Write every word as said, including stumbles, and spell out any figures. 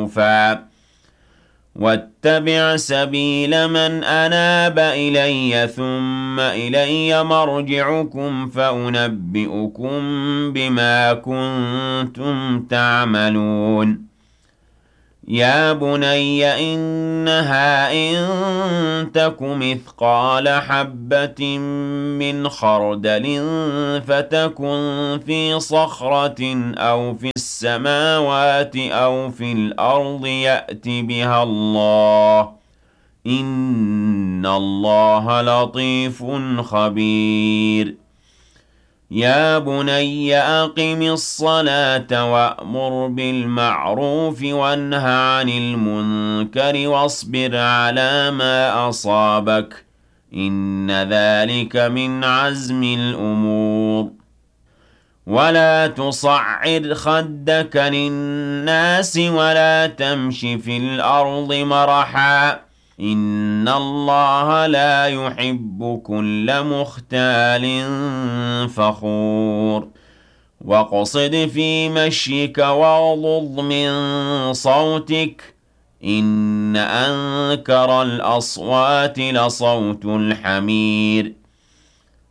مَعْرُوفًا وَاتَّبِعْ سَبِيلَ مَنْ أَنَابَ إِلَيَّ ثُمَّ إِلَيَّ مَرْجِعُكُمْ فَأُنَبِّئُكُم بِمَا كُنتُمْ تَعْمَلُونَ يَا بُنَيَّ إِنَّهَا إِن تَكُ مِثْقَالَ حَبَّةٍ مِّنْ خَرْدَلٍ فَتَكُن فِي صَخْرَةٍ أَوْ فِي السَّمَاوَاتِ أَوْ فِي الْأَرْضِ يَأْتِ بِهَا اللَّهُ ۚ إِنَّ اللَّهَ لَطِيفٌ خَبِيرٌ يَا بُنَيَّ أَقِمِ الصَّلَاةَ وَأْمُرْ بِالْمَعْرُوفِ وَانْهَ عَنِ الْمُنكَرِ وَاصْبِرْ عَلَىٰ مَا أَصَابَكَ ۖ إِنَّ ذَٰلِكَ مِنْ عَزْمِ الْأُمُورِ وَلَا تُصَعِّرْ خَدَّكَ لِلنَّاسِ وَلَا تَمْشِ فِي الْأَرْضِ مَرَحًا ۖ إِنَّ اللَّهَ لَا يُحِبُّ كُلَّ مُخْتَالٍ فَخُورٍ وَاقْصِدْ فِي مَشْيِكَ وَاغْضُضْ مِن صَوْتِكَ ۚ إِنَّ أَنكَرَ الْأَصْوَاتِ لَصَوْتُ الْحَمِيرِ